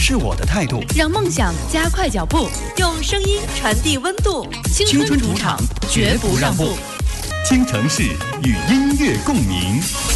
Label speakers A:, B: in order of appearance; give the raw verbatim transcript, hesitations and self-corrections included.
A: 是我的态度，
B: 让梦想加快脚步，
C: 用声音传递温度。
B: 青春主场，绝不让步。
A: 京城市与音乐共鸣。